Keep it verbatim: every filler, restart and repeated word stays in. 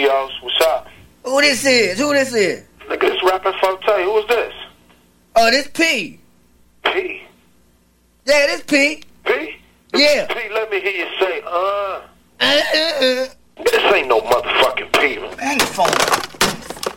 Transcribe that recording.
Leos. What's up? Who this is? Who this is? Nigga, this rapping Forte. Who is this? Oh, this P. P. Yeah, this P. P? Yeah. P, let me hear you say, uh. Uh, uh, uh. This ain't no motherfucking P, man. Hang the phone.